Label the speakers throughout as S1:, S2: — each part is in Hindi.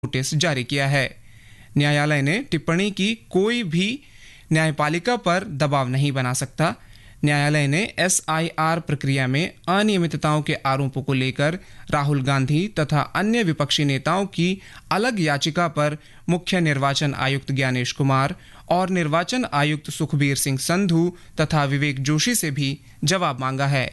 S1: नोटिस जारी किया है। न्यायालय ने टिप्पणी की कोई भी न्यायपालिका पर दबाव नहीं बना सकता। न्यायालय ने SIR प्रक्रिया में अनियमितताओं के आरोपों को लेकर राहुल गांधी तथा अन्य विपक्षी नेताओं की अलग याचिका पर मुख्य निर्वाचन आयुक्त ज्ञानेश कुमार और निर्वाचन आयुक्त सुखबीर सिंह संधू तथा विवेक जोशी से भी जवाब मांगा है।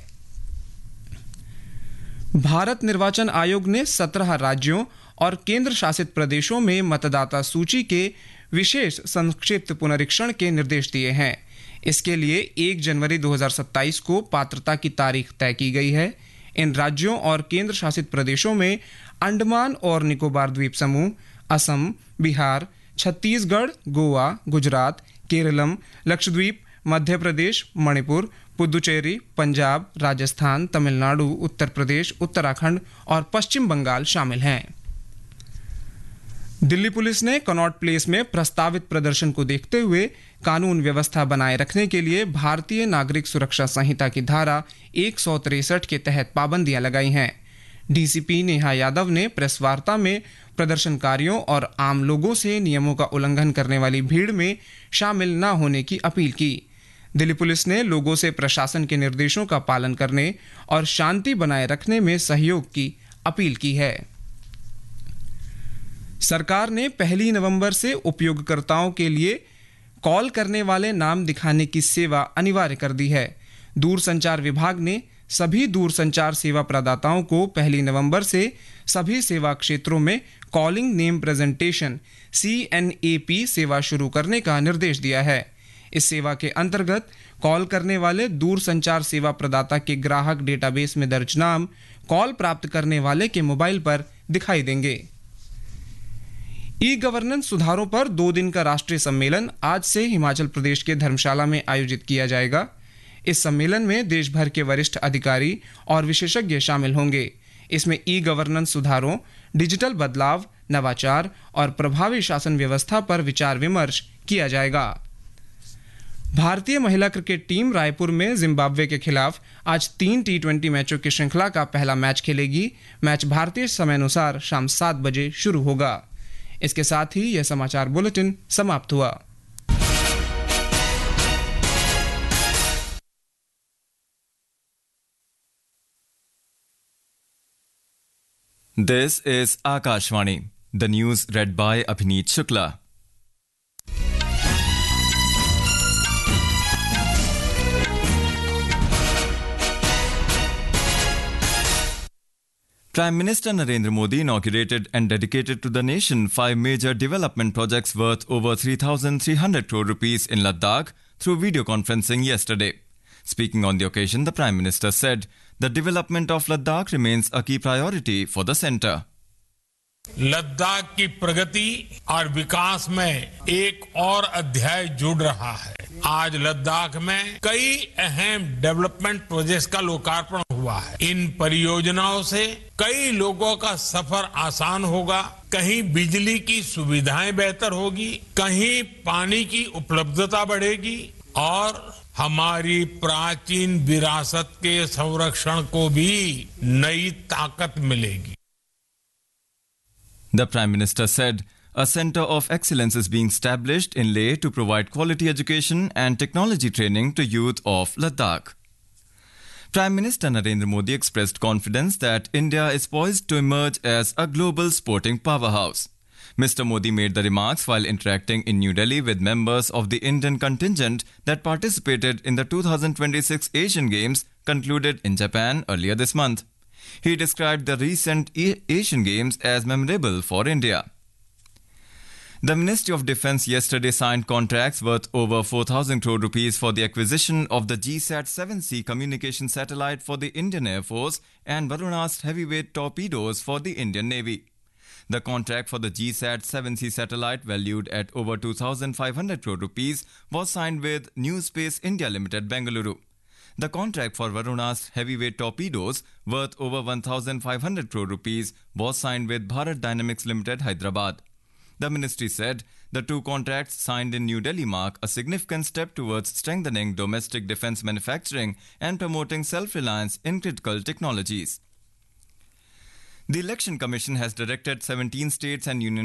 S1: भारत निर्वाचन आयोग ने 17 राज्यों और केंद्र शासित प्रदेशों में मतदाता सूची के विशेष संक्षिप्त पुनरीक्षण के निर्देश दिए हैं। इसके लिए 1 जनवरी 2027 को पात्रता की तारीख तय की गई है। इन राज्यों और केंद्र शासित प्रदेशों में अंडमान और निकोबार द्वीप समूह, असम, बिहार, छत्तीसगढ़, गोवा, गुजरात, केरलम, लक्षद्वीप, मध्य प्रदेश, मणिपुर, पुदुचेरी, पंजाब, राजस्थान, तमिलनाडु, उत्तर प्रदेश, उत्तराखंड और पश्चिम बंगाल शामिल हैं। दिल्ली पुलिस ने कनॉट प्लेस में प्रस्तावित प्रदर्शन को देखते हुए कानून व्यवस्था बनाए रखने के लिए भारतीय नागरिक सुरक्षा संहिता की धारा 163 के तहत पाबंदियां लगाई हैं। DCP नेहा यादव ने प्रेस वार्ता में प्रदर्शनकारियों और आम लोगों से नियमों का उल्लंघन करने वाली भीड़ में शामिल न होने की अपील की। दिल्ली पुलिस ने लोगों से प्रशासन के निर्देशों का पालन करने और शांति बनाए रखने में सहयोग की अपील की है। सरकार ने 1 नवंबर से उपयोगकर्ताओं के लिए कॉल करने वाले नाम दिखाने की सेवा अनिवार्य कर दी है। दूरसंचार विभाग ने सभी दूरसंचार सेवा प्रदाताओं को 1 नवंबर से सभी सेवा क्षेत्रों में कॉलिंग नेम प्रेजेंटेशन CNAP सेवा शुरू करने का निर्देश दिया है। इस सेवा के अंतर्गत कॉल करने वाले दूरसंचार सेवा प्रदाता के ग्राहक डेटाबेस में दर्ज नाम कॉल प्राप्त करने वाले के मोबाइल पर दिखाई देंगे। ई-गवर्नेंस सुधारों पर 2 दिन का राष्ट्रीय सम्मेलन आज से हिमाचल प्रदेश के धर्मशाला में आयोजित किया जाएगा। इस सम्मेलन में देश भर के वरिष्ठ अधिकारी और विशेषज्ञ शामिल होंगे। इसमें ई-गवर्नेंस सुधारों, डिजिटल बदलाव, नवाचार और प्रभावी शासन व्यवस्था पर विचार विमर्श किया जाएगा। भारतीय महिला क्रिकेट टीम रायपुर में जिम्बाब्वे के खिलाफ आज 3 T20 मैचों की श्रृंखला का पहला मैच खेलेगी। मैच भारतीय समयानुसार शाम 7 बजे शुरू होगा। इसके साथ ही यह समाचार बुलेटिन समाप्त हुआ।
S2: This is Akashvani. The news read by Abhineet Shukla. Prime Minister Narendra Modi inaugurated and dedicated to the nation 5 major development projects worth over 3,300 crore rupees in Ladakh through video conferencing yesterday. Speaking on the occasion, the Prime Minister said the development of Ladakh remains a key priority for the centre.
S3: Ladakh की प्रगति और विकास में एक और अध्याय जुड़ रहा है। आज लद्दाख में कई अहम डेवलपमेंट प्रोजेक्ट्स का लोकार्पण हुआ है। इन परियोजनाओं से कई लोगों का सफर आसान होगा, कहीं बिजली की सुविधाएं बेहतर होगी, कहीं पानी की उपलब्धता बढ़ेगी और हमारी प्राचीन विरासत के संरक्षण को भी नई ताकत मिलेगी।
S2: The Prime Minister said a centre of excellence is being established in Leh to provide quality education and technology training to youth of Ladakh. Prime Minister Narendra Modi expressed confidence that India is poised to emerge as a global sporting powerhouse. Mr. Modi made the remarks while interacting in New Delhi with members of the Indian contingent that participated in the 2026 Asian Games concluded in Japan earlier this month. He described the recent Asian Games as memorable for India. The Ministry of Defence yesterday signed contracts worth over 4,000 crore rupees for the acquisition of the GSAT-7C communication satellite for the Indian Air Force and Varunastra heavyweight torpedoes for the Indian Navy. The contract for the GSAT-7C satellite, valued at over 2,500 crore rupees, was signed with New Space India Limited, Bengaluru. The contract for Varunastra heavyweight torpedoes, worth over 1,500 crore rupees, was signed with Bharat Dynamics Limited, Hyderabad. The ministry said the 2 contracts signed in New Delhi mark a significant step towards strengthening domestic defence manufacturing and promoting self-reliance in critical technologies. The Election Commission has directed 17 states and union